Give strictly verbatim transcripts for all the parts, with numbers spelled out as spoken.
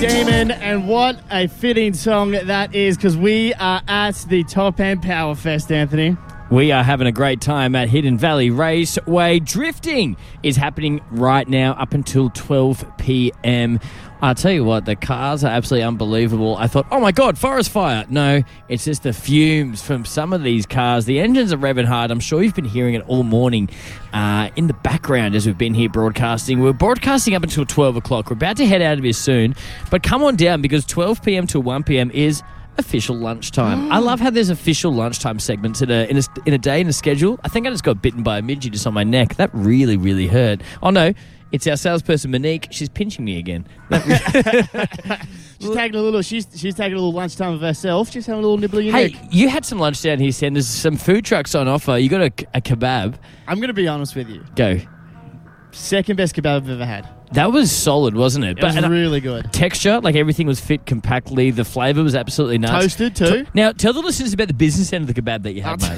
Demon, and what a fitting song that is, because we are at the Top End Power Fest, Anthony. We are having a great time at Hidden Valley Raceway. Drifting is happening right now up until twelve p.m. I'll tell you what, the cars are absolutely unbelievable. I thought, oh my God, forest fire. No, it's just the fumes from some of these cars. The engines are revving hard. I'm sure you've been hearing it all morning uh, in the background as we've been here broadcasting. We're broadcasting up until twelve o'clock. We're about to head out of here soon. But come on down, because twelve p.m. to one p.m. is official lunchtime. I love how there's official lunchtime segments in a, in a in a day in a schedule. I think I just got bitten by a midget just on my neck. That really, really hurt. Oh no, it's our salesperson Monique. She's pinching me again. she's taking a little. She's she's taking a little lunchtime of herself. She's having a little nibble of your hey, neck. You had some lunch down here, Sam. There's some food trucks on offer. You got a, a kebab. I'm going to be honest with you. Go. Second best kebab I've ever had. That was solid, wasn't it? It was really good. Texture, like everything was fit compactly. The flavour was absolutely nice. Toasted too. To- now, tell the listeners about the business end of the kebab that you had, mate.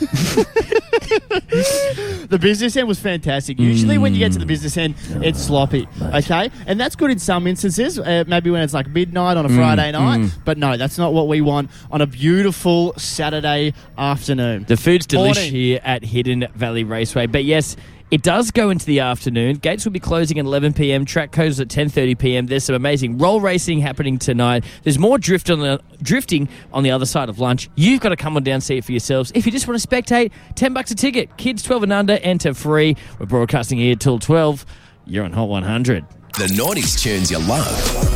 The business end was fantastic. Usually Mm. when you get to the business end, it's sloppy, okay? And that's good in some instances, uh, maybe when it's like midnight on a Friday night. mm. But no, that's not what we want on a beautiful Saturday afternoon. The food's delish Morning. here at Hidden Valley Raceway. But yes, it does go into the afternoon. Gates will be closing at eleven p.m. Track closes at ten thirty p.m. There's some amazing roll racing happening tonight. There's more drift on the, drifting on the other side of lunch. You've got to come on down and see it for yourselves. If you just want to spectate, ten bucks a ticket. Kids twelve and under, enter free. We're broadcasting here till twelve. You're on Hot one hundred. The nineties tunes you love.